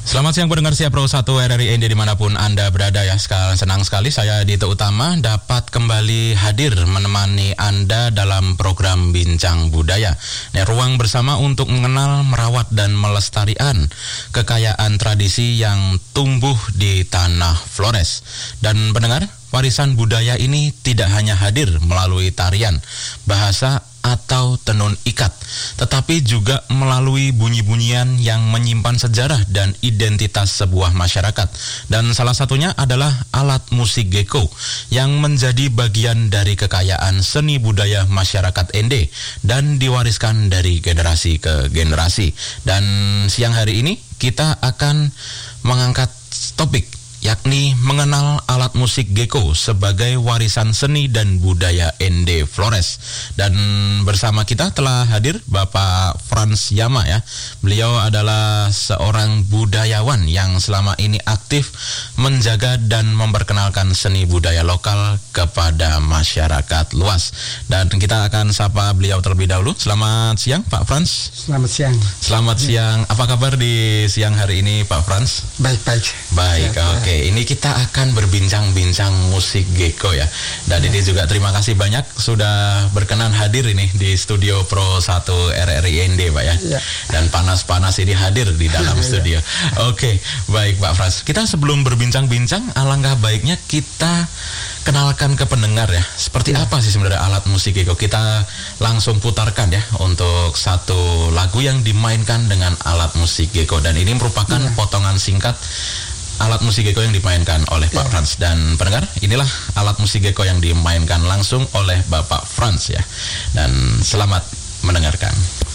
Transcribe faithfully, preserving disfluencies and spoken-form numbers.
Selamat siang pendengar Siap Pro satu R R I N D dimanapun Anda berada ya. Sekal, senang sekali saya Dito Utama dapat kembali hadir menemani Anda dalam program Bincang Budaya. Nah, ruang bersama untuk mengenal, merawat dan melestarikan kekayaan tradisi yang tumbuh di tanah Flores. Dan pendengar, warisan budaya ini tidak hanya hadir melalui tarian, bahasa atau tenun ikat, tetapi juga melalui bunyi-bunyian yang menyimpan sejarah dan identitas sebuah masyarakat. Dan salah satunya adalah alat musik geko yang menjadi bagian dari kekayaan seni budaya masyarakat N D dan diwariskan dari generasi ke generasi. Dan siang hari ini kita akan mengangkat topik yakni mengenal alat musik geko sebagai warisan seni dan budaya N D Flores. Dan bersama kita telah hadir Bapak Frans Yama ya. Beliau adalah seorang budayawan yang selama ini aktif menjaga dan memperkenalkan seni budaya lokal kepada masyarakat luas. Dan kita akan sapa beliau terlebih dahulu. Selamat siang Pak Frans. Selamat siang. Selamat siang. Apa kabar di siang hari ini Pak Frans? Baik-baik. Baik, ya, oke. Okay. Ini kita akan berbincang-bincang musik geko ya. Dan ya. Ini juga terima kasih banyak sudah berkenan hadir ini di Studio Pro satu R R I N D Pak ya. Ya. Dan panas-panas ini hadir di dalam studio. Ya. Oke, okay. Baik Pak Frans. Kita sebelum berbincang-bincang, alangkah baiknya kita kenalkan ke pendengar ya. Seperti ya. Apa sih sebenarnya alat musik geko? Kita langsung putarkan ya untuk satu lagu yang dimainkan dengan alat musik geko. Dan ini merupakan ya. potongan singkat alat musik geko yang dimainkan oleh Pak yeah. Frans. Dan pendengar, inilah alat musik geko yang dimainkan langsung oleh Bapak Frans ya. Dan selamat mendengarkan.